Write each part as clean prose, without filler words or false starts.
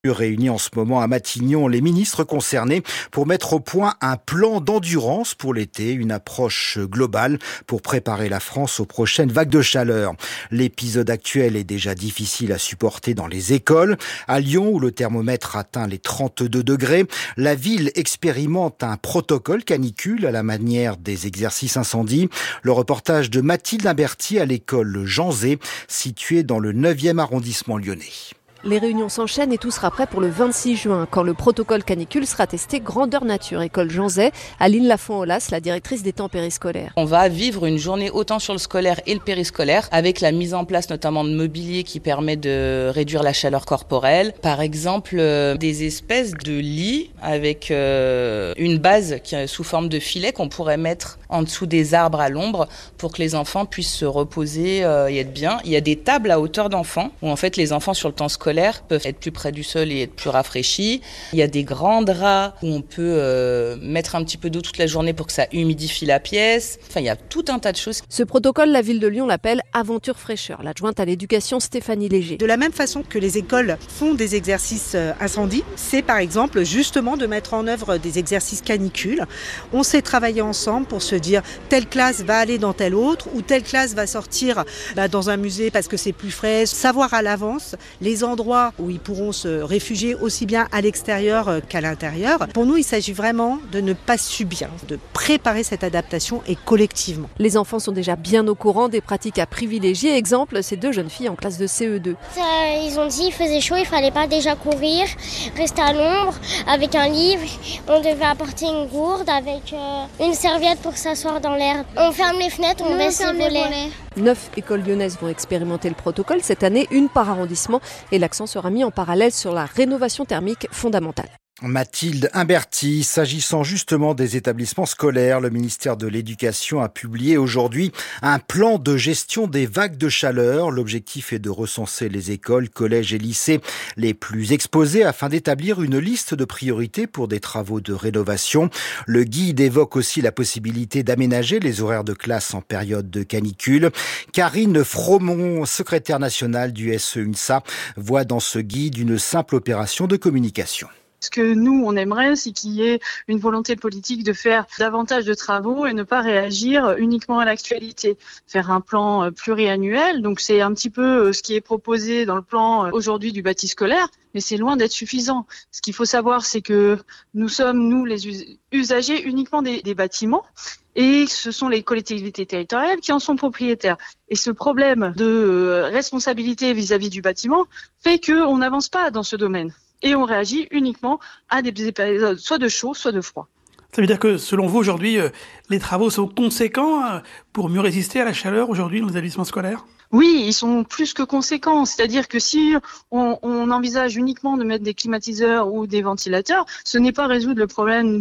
Réunis en ce moment à Matignon les ministres concernés pour mettre au point un plan d'endurance pour l'été, une approche globale pour préparer la France aux prochaines vagues de chaleur. L'épisode actuel est déjà difficile à supporter dans les écoles. À Lyon, où le thermomètre atteint les 32 degrés, la ville expérimente un protocole canicule à la manière des exercices incendie. Le reportage de Mathilde Imberti à l'école Jean Zay, située dans le 9e arrondissement lyonnais. Les réunions s'enchaînent et tout sera prêt pour le 26 juin, quand le protocole canicule sera testé grandeur nature. École Jean Zay, Aline Lafont-Aulas, la directrice des temps périscolaires. On va vivre une journée autant sur le scolaire et le périscolaire, avec la mise en place notamment de mobilier qui permet de réduire la chaleur corporelle. Par exemple, des espèces de lits avec une base qui est sous forme de filet qu'on pourrait mettre en dessous des arbres à l'ombre pour que les enfants puissent se reposer et être bien. Il y a des tables à hauteur d'enfants où en fait les enfants sur le temps scolaire peuvent être plus près du sol et être plus rafraîchis. Il y a des grands draps où on peut mettre un petit peu d'eau toute la journée pour que ça humidifie la pièce. Enfin, il y a tout un tas de choses. Ce protocole, la ville de Lyon l'appelle Aventure Fraîcheur. L'adjointe à l'éducation Stéphanie Léger. De la même façon que les écoles font des exercices incendie, c'est par exemple justement de mettre en œuvre des exercices canicules. On s'est travaillé ensemble pour se dire telle classe va aller dans telle autre ou telle classe va sortir dans un musée parce que c'est plus frais. Savoir à l'avance les endroits où ils pourront se réfugier aussi bien à l'extérieur qu'à l'intérieur. Pour nous, il s'agit vraiment de ne pas subir, de préparer cette adaptation et collectivement. Les enfants sont déjà bien au courant des pratiques à privilégier. Exemple, ces deux jeunes filles en classe de CE2. Ils ont dit qu'il faisait chaud, il fallait pas déjà courir, rester à l'ombre avec un livre. On devait apporter une gourde avec une serviette pour s'asseoir dans l'herbe. On ferme les fenêtres, on baisse les volets. 9 écoles lyonnaises vont expérimenter le protocole cette année, une par arrondissement, et l'accent sera mis en parallèle sur la rénovation thermique fondamentale. Mathilde Imberti, s'agissant justement des établissements scolaires, le ministère de l'Éducation a publié aujourd'hui un plan de gestion des vagues de chaleur. L'objectif est de recenser les écoles, collèges et lycées les plus exposés afin d'établir une liste de priorités pour des travaux de rénovation. Le guide évoque aussi la possibilité d'aménager les horaires de classe en période de canicule. Karine Fromont, secrétaire nationale du SE-UNSA, voit dans ce guide une simple opération de communication. Ce que nous, on aimerait, c'est qu'il y ait une volonté politique de faire davantage de travaux et ne pas réagir uniquement à l'actualité. Faire un plan pluriannuel, donc c'est un petit peu ce qui est proposé dans le plan aujourd'hui du bâti scolaire, mais c'est loin d'être suffisant. Ce qu'il faut savoir, c'est que nous sommes, nous, les usagers uniquement des bâtiments, et ce sont les collectivités territoriales qui en sont propriétaires. Et ce problème de responsabilité vis-à-vis du bâtiment fait qu'on n'avance pas dans ce domaine. Et on réagit uniquement à des épisodes soit de chaud, soit de froid. Ça veut dire que, selon vous, aujourd'hui, les travaux sont conséquents pour mieux résister à la chaleur aujourd'hui dans les établissements scolaires ? Oui, ils sont plus que conséquents. C'est-à-dire que si on envisage uniquement de mettre des climatiseurs ou des ventilateurs, ce n'est pas résoudre le problème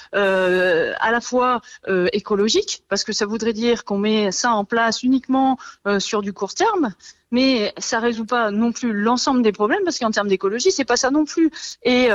à la fois écologique, parce que ça voudrait dire qu'on met ça en place uniquement sur du court terme, mais ça résout pas non plus l'ensemble des problèmes, parce qu'en termes d'écologie, c'est pas ça non plus. Et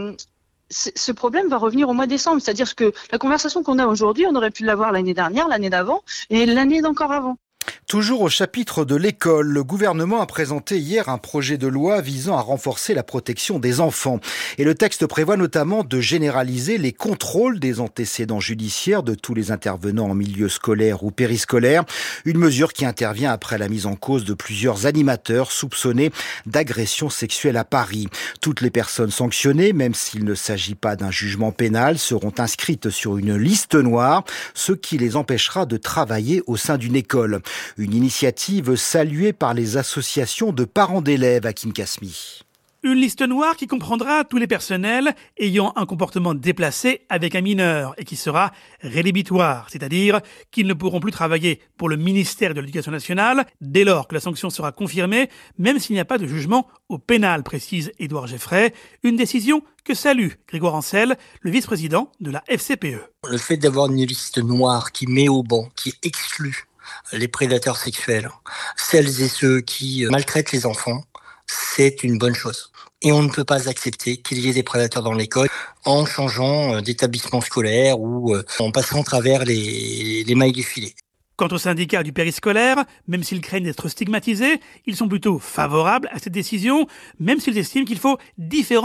ce problème va revenir au mois de décembre. C'est-à-dire que la conversation qu'on a aujourd'hui, on aurait pu l'avoir l'année dernière, l'année d'avant et l'année d'encore avant. Toujours au chapitre de l'école, le gouvernement a présenté hier un projet de loi visant à renforcer la protection des enfants. Et le texte prévoit notamment de généraliser les contrôles des antécédents judiciaires de tous les intervenants en milieu scolaire ou périscolaire. Une mesure qui intervient après la mise en cause de plusieurs animateurs soupçonnés d'agression sexuelle à Paris. Toutes les personnes sanctionnées, même s'il ne s'agit pas d'un jugement pénal, seront inscrites sur une liste noire, ce qui les empêchera de travailler au sein d'une école. Une initiative saluée par les associations de parents d'élèves à Kinkasmi. Une liste noire qui comprendra tous les personnels ayant un comportement déplacé avec un mineur et qui sera rédhibitoire, c'est-à-dire qu'ils ne pourront plus travailler pour le ministère de l'Éducation nationale dès lors que la sanction sera confirmée, même s'il n'y a pas de jugement au pénal, précise Édouard Geffray. Une décision que salue Grégoire Ancel, le vice-président de la FCPE. Le fait d'avoir une liste noire qui met au banc, qui exclut les prédateurs sexuels, celles et ceux qui maltraitent les enfants, c'est une bonne chose. Et on ne peut pas accepter qu'il y ait des prédateurs dans l'école en changeant d'établissement scolaire ou en passant à travers les mailles du filet. Quant aux syndicats du périscolaire, même s'ils craignent d'être stigmatisés, ils sont plutôt favorables à cette décision, même s'ils estiment qu'il faut différencier